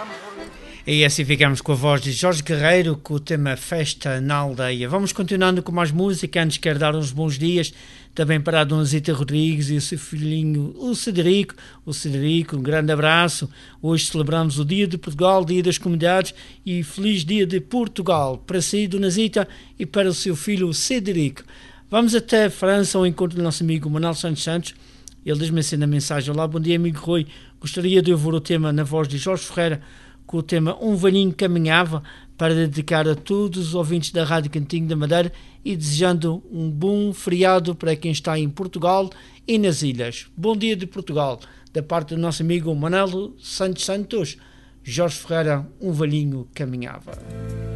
E assim ficamos com a voz de Jorge Guerreiro com o tema Festa na Aldeia. Vamos continuando com mais música. Antes quero dar uns bons dias também para a Donzita Rodrigues e o seu filhinho, o Cedrico. Um grande abraço. Hoje celebramos o Dia de Portugal, Dia das Comunidades, e feliz Dia de Portugal para si, Dona Zita, e para o seu filho, o Cedrico. Vamos até a França ao encontro do nosso amigo Manuel Santos. Ele diz-me assim na mensagem: olá, bom dia, amigo Rui. Gostaria de ouvir o tema na voz de Jorge Ferreira, com o tema Um Velhinho Caminhava, para dedicar a todos os ouvintes da Rádio Cantinho da Madeira e desejando um bom feriado para quem está em Portugal e nas ilhas. Bom dia de Portugal, da parte do nosso amigo Manuel Santos. Jorge Ferreira, Um Velhinho Caminhava.